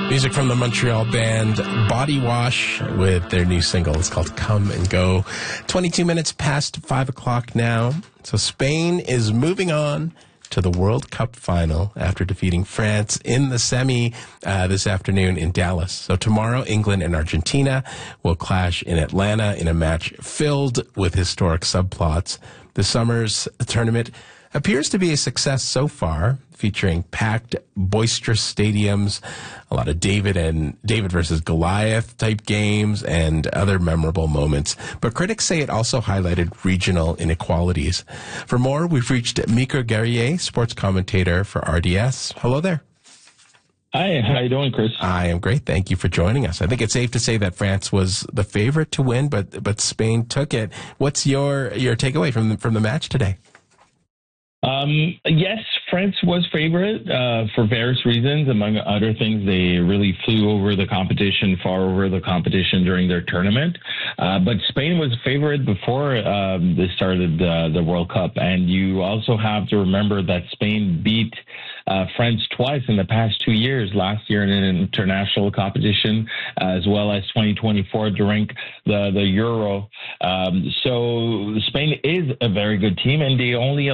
Music from the Montreal band Body Wash with their new single. It's called Come and Go. 22 minutes past 5 o'clock now. So Spain is moving on to the World Cup final after defeating France in the semi this afternoon in Dallas. So tomorrow, England and Argentina will clash in Atlanta in a match filled with historic subplots. The summer's tournament appears to be a success so far, featuring packed, boisterous stadiums, a lot of David versus Goliath type games, and other memorable moments. But critics say it also highlighted regional inequalities. For more, we've reached Mika Guerrier, sports commentator for RDS. Hello there. Hi, how you doing, Chris? I am great. Thank you for joining us. I think it's safe to say that France was the favorite to win, but Spain took it. What's your takeaway from the match today? Yes, France was favorite for various reasons. Among other things, they really flew over the competition, far over the competition during their tournament. But Spain was favorite before they started the World Cup. And you also have to remember that Spain beat France twice in the past 2 years, last year in an international competition, as well as 2024 during the Euro. So Spain is a very good team, and they only